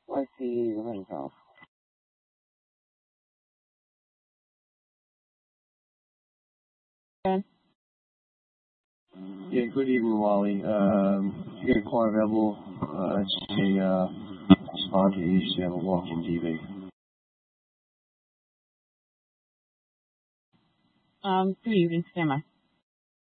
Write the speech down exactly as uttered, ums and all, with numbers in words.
Let's see the myself. Yeah, good evening, Wally. Um, you got a car available? Uh, it's a uh, sponsor. You used to have a walk-in D V. Um, good evening, stand by.